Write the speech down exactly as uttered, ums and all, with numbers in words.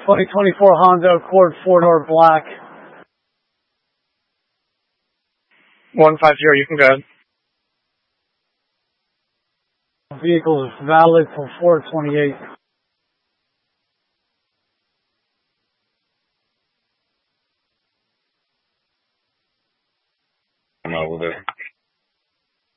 twenty twenty-four Honda Accord four-door black. one five zero, you can go ahead. Vehicle is valid for four twenty-eight. I'm over there.